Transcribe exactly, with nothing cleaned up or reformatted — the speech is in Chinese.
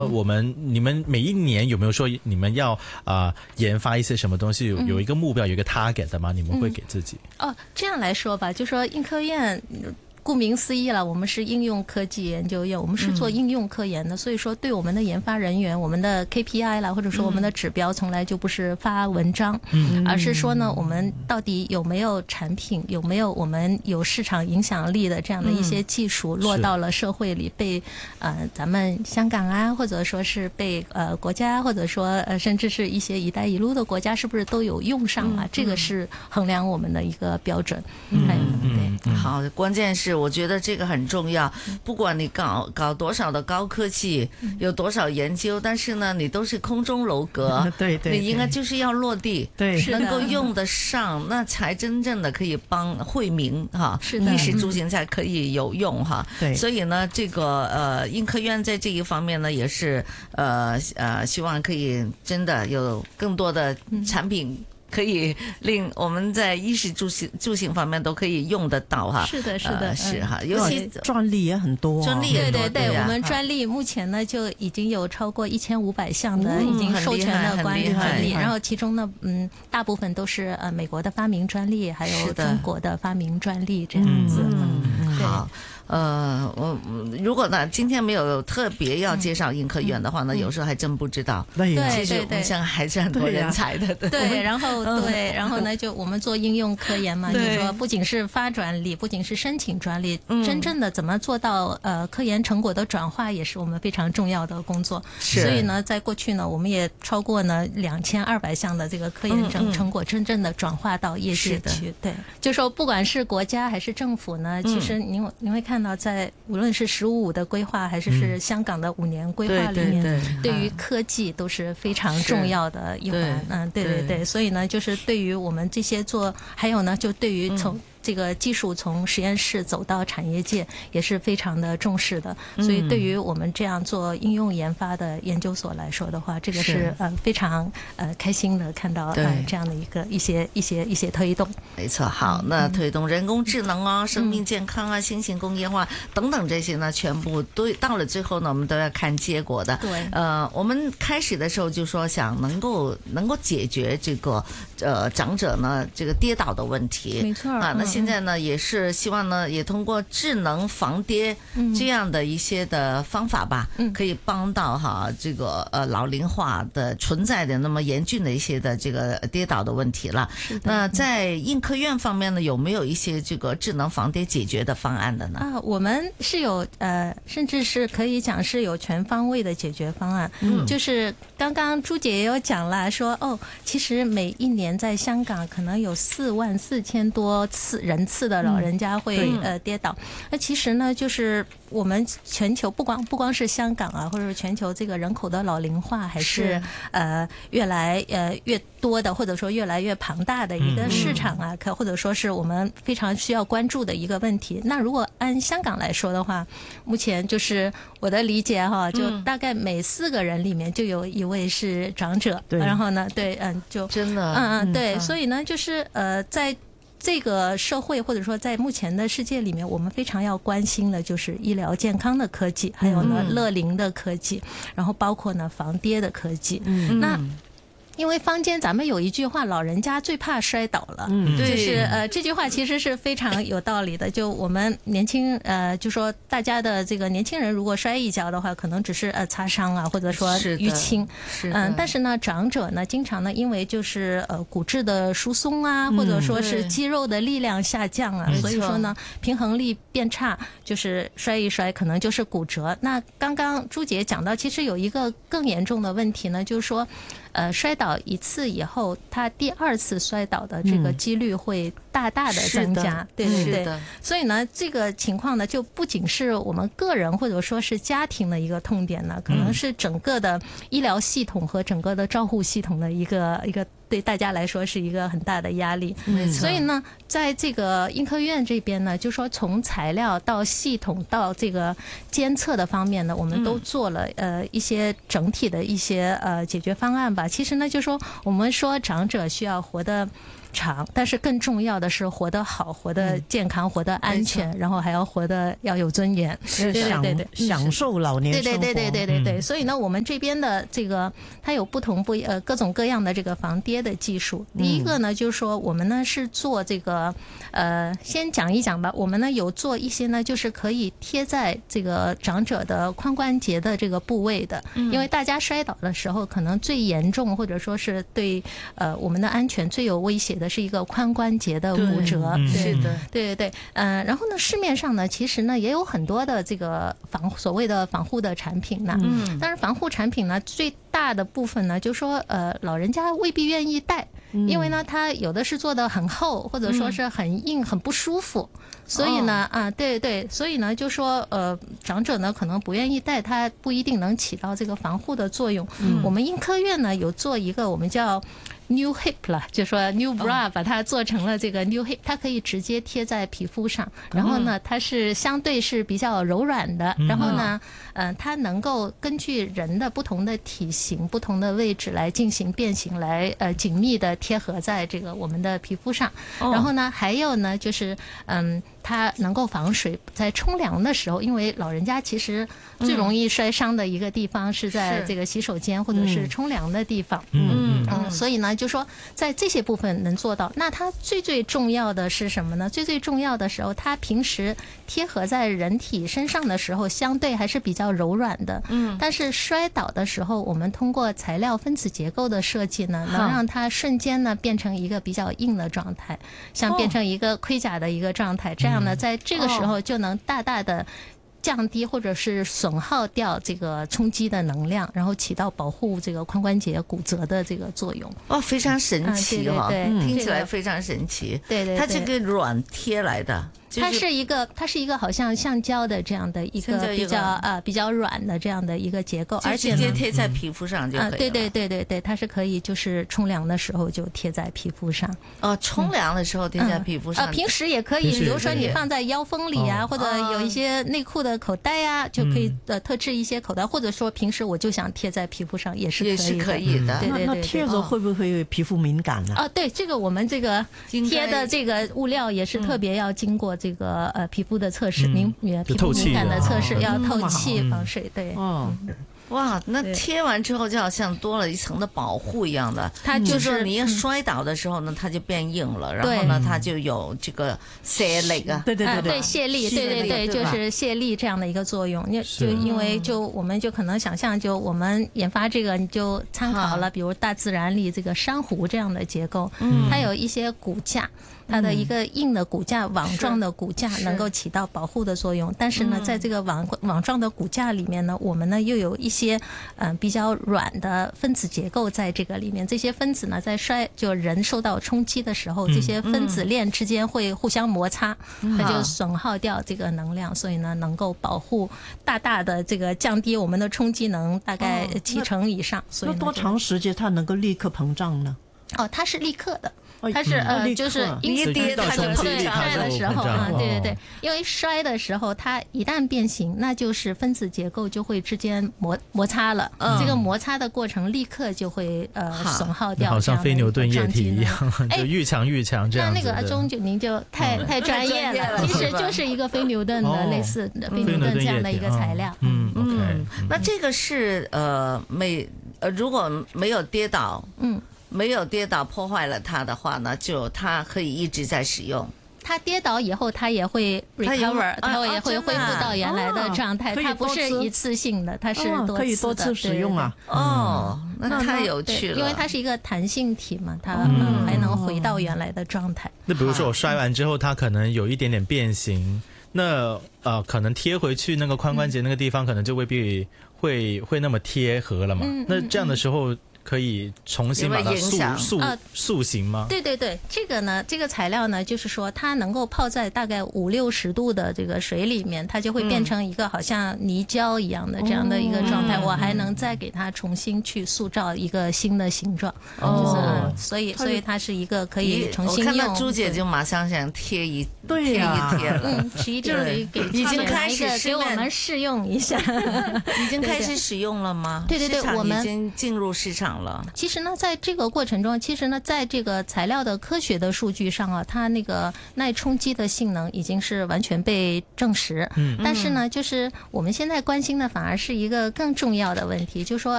我们你们每一年有没有说你们要啊、呃、研发一些什么东西，有有一个目标，有一个 target 的吗？你们会给自己？ 哦，这样来说吧，就说应科院。顾名思义了，我们是应用科技研究院，我们是做应用科研的，嗯、所以说对我们的研发人员，我们的 K P I 啦，或者说我们的指标，从来就不是发文章，嗯、而是说呢，我们到底有没有产品，有没有我们有市场影响力的这样的一些技术、嗯、落到了社会里，被呃咱们香港啊，或者说是被呃国家，或者说呃甚至是一些一带一路的国家，是不是都有用上啊？嗯、这个是衡量我们的一个标准。 嗯，嗯对，好，关键是。我觉得这个很重要，不管你搞搞多少的高科技，有多少研究，但是呢，你都是空中楼阁， 对 对, 对， 你应该就是要落地， 对， 能够用得上，那才真正的可以帮惠民哈，衣食住行才可以有用哈。 对， 所以呢，这个呃，应科院在这一方面呢，也是呃呃，希望可以真的有更多的产品。嗯可以令我们在衣食住行住行方面都可以用得到哈。 是的，是的， 呃、是哈，尤其专利也很多、哦， 专利也多。 对对对， 对啊、 我们专利目前呢就已经有超过一千五百项的已经授权的关于专利，然后其中呢，嗯，大部分都是呃美国的发明专利，还有中国的发明专利这样子。 嗯，嗯好。呃，我如果呢今天没有特别要介绍应科院的话呢，嗯、有时候还真不知道。 对对其实我们现在还是很多人才的。 对, 对, 对，然后对，然后呢，就我们做应用科研嘛，就是说不仅是发专利，不仅是申请专利，嗯、真正的怎么做到呃科研成果的转化，也是我们非常重要的工作。所以呢，在过去呢，我们也超过呢两千二百项的这个科研成成果，真正的转化到业界去。对，就说不管是国家还是政府呢，其实您您会看。在无论是十五五的规划，还是是香港的五年规划里面，嗯、对, 对, 对, 对于科技都是非常重要的一环。嗯，对对对，所以呢，就是对于我们这些做，还有呢，就对于从。嗯这个技术从实验室走到产业界也是非常的重视的，所以对于我们这样做应用研发的研究所来说的话，这个是呃非常呃开心的看到呃这样的一个一些一些一些推动。 没错，好，那推动人工智能啊、嗯、生命健康啊、新型工业化等等这些呢，全部都到了最后呢，我们都要看结果的。 对， 呃，我们开始的时候就说想能够能够解决这个呃长者呢这个跌倒的问题。 没错啊，那。现在呢，也是希望呢，也通过智能防跌这样的一些的方法吧，嗯、可以帮到哈这个呃老龄化的存在的那么严峻的一些的这个跌倒的问题了。那在应科院方面呢，有没有一些这个智能防跌解决的方案的呢？ 啊，我们是有呃，甚至是可以讲是有全方位的解决方案。嗯，就是刚刚朱姐也有讲了，说哦，其实每一年在香港可能有四万四千多次。人次的老人家会、嗯、呃跌倒，那其实呢，就是我们全球不光不光是香港啊，或者是全球这个人口的老龄化，还是, 是呃越来呃越多的，或者说越来越庞大的一个市场啊，可、嗯、或者说是我们非常需要关注的一个问题。那如果按香港来说的话，目前就是我的理解哈，就大概每四个人里面就有一位是长者，嗯、然后呢，对，嗯，就真的， 嗯嗯，对，嗯、所以呢，就是呃在。这个社会或者说在目前的世界里面，我们非常要关心的就是医疗健康的科技，还有呢乐龄的科技，然后包括呢防跌的科技。嗯，那因为坊间咱们有一句话，老人家最怕摔倒了，嗯，就是呃这句话其实是非常有道理的。就我们年轻呃，就说大家的这个年轻人如果摔一跤的话，可能只是呃擦伤啊，或者说淤青，嗯、呃，但是呢，长者呢，经常呢，因为就是呃骨质的疏松啊，嗯、或者说是肌肉的力量下降啊，所以说呢，平衡力变差，就是摔一摔可能就是骨折。那刚刚朱姐讲到，其实有一个更严重的问题呢，就是说。呃，摔倒一次以后，他第二次摔倒的这个几率会大大的增加，嗯、对对对。所以呢，这个情况呢，就不仅是我们个人或者说是家庭的一个痛点呢，可能是整个的医疗系统和整个的照护系统的一个一个。对大家来说是一个很大的压力，所以呢， 在这个英科院这边呢，就说从材料到系统到这个监测的方面呢，我们都做了呃一些整体的一些呃解决方案吧。其实呢，就说我们说长者需要活得长，但是更重要的是活得好，活得健康，活得安全，然后还要活得要有尊严， 是对对对对， 享受老年生活。 对对对对对对对。 嗯、 所以呢，我们这边的这个它有不同不呃各种各样的这个防跌的技术。第一个呢，就是说我们呢是做这个呃，先讲一讲吧。我们呢有做一些呢，就是可以贴在这个长者的髋关节的这个部位的，因为大家摔倒的时候，可能最严重或者说是对呃我们的安全最有威胁的是一个髋关节的骨折。 对， 对是的， 对对对，呃，然后呢，市面上呢，其实呢也有很多的这个防所谓的防护的产品呢， 嗯， 但是防护产品呢，最大的部分呢，就说呃，老人家未必愿意戴，因为呢，它有的是做的很厚，或者说是很硬，很不舒服。所以呢，啊，对对，所以呢，就说呃，长者呢可能不愿意戴，它不一定能起到这个防护的作用。我们英科院呢有做一个我们叫New Hip 了，就说 New Bra 把它做成了这个 New Hip， 它可以直接贴在皮肤上，然后呢，它是相对是比较柔软的，然后呢，呃，它能够根据人的不同的体型、不同的位置来进行变形，来呃紧密的贴合在这个我们的皮肤上。然后呢，还有呢，就是嗯。它能够防水，在冲凉的时候，因为老人家其实最容易摔伤的一个地方是在这个洗手间或者是冲凉的地方。 嗯嗯，所以呢，就说在这些部分能做到。那它最最重要的是什么呢？最最重要的时候，它平时贴合在人体身上的时候，相对还是比较柔软的。嗯，但是摔倒的时候，我们通过材料分子结构的设计呢，能让它瞬间呢变成一个比较硬的状态，像变成一个盔甲的一个状态。这样这样呢，在这个时候就能大大的降低或者是损耗掉这个冲击的能量，然后起到保护这个髋关节骨折的这个作用。 哦，非常神奇哈、哦， 嗯、对对对听起来非常神奇。 对对对， 它这个软贴来的。 它是一个，它是一个好像橡胶的这样的一个比较呃比较软的这样的一个结构，而且直接贴在皮肤上就可以了。 啊，对对对对对，它是可以就是冲凉的时候就贴在皮肤上。 哦，冲凉的时候贴在皮肤上。 呃，平时也可以，比如说你放在腰封里啊，或者有一些内裤的口袋啊，就可以呃特制一些口袋，或者说平时我就想贴在皮肤上也是可以的。 也是可以的。 对对对。 那贴着会不会皮肤敏感呢？ 啊，对，这个我们这个贴的这个物料也是特别要经过这个呃皮。皮肤的测试，敏皮肤敏感的测试，要透气、防水。对， 哦， 哇，那贴完之后就好像多了一层的保护一样的。 它就是你一摔倒的时候呢，它就变硬了，然后呢，它就有这个卸力啊， 对对对对，卸力，对对对，就是卸力这样的一个作用。就因为就我们就可能想象，就我们研发这个，你就参考了，比如大自然里这个珊瑚这样的结构，它有一些骨架。它的一个硬的骨架、网状的骨架能够起到保护的作用，但是呢，在这个网网状的骨架里面呢，我们呢又有一些嗯、呃、比较软的分子结构在这个里面。这些分子呢，在摔就人受到冲击的时候，这些分子链之间会互相摩擦，它就损耗掉这个能量，所以呢，能够保护大大的这个降低我们的冲击能大概七成以上。所以那多长时间它能够立刻膨胀呢？ 哦，它是立刻的。它是呃，就是一跌它就对摔的时候啊，对对对，因为摔的时候它一旦变形，那就是分子结构就会之间摩摩擦了，这个摩擦的过程立刻就会呃损耗掉， 好像非牛顿液体一样，就愈强愈强这样子。 那那个阿忠就您就太太专业了，其实就是一个非牛顿的类似非牛顿这样的一个材料。 嗯 ，OK， 那这个是呃没呃如果没有跌倒，嗯。没有跌倒破坏了它的话呢，就它可以一直在使用。 它跌倒以后，它也会 recover， 它也会恢复到原来的状态。它不是一次性的，它是多次的， 可以多次使用啊。 哦，那太有趣了， 因为它是一个弹性体嘛，它嗯还能回到原来的状态。 那比如说我摔完之后，它可能有一点点变形，那呃可能贴回去那个髋关节那个地方，可能就未必会会那么贴合了嘛。那这样的时候。 可以重新把它塑塑塑形吗？ 对对对，这个呢，这个材料呢，就是说它能够泡在大概五六十度的这个水里面，它就会变成一个好像泥胶一样的这样的一个状态。我还能再给它重新去塑造一个新的形状。哦，所以所以它是一个可以重新用。 我看到朱姐就马上想贴一对呀， 贴一贴了。 嗯，一定得给已经开始给我们试用一下。 已经开始使用了吗？ 对对对，我们已经进入市场了。 其实呢，在这个过程中，其实呢，在这个材料的科学的数据上啊，它那个耐冲击的性能已经是完全被证实。嗯，但是呢，就是我们现在关心的反而是一个更重要的问题，就是说，